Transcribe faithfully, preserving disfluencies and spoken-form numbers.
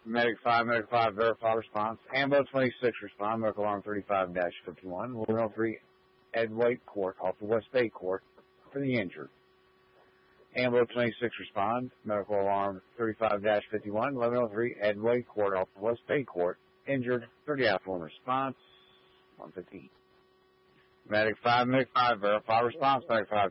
Medic five, Medic five, verify response. Ambo twenty-six, respond. Medical alarm thirty-five dash fifty-one. one oh three, Ed White Court, off the West Bay Court, for the injured. Ambo twenty-six, respond. Medical alarm thirty-five dash fifty-one. eleven oh three, Ed White Court, off the West Bay Court, injured. thirty affluent response. one fifteen. Medic five, Medic five, verify response. Medic five,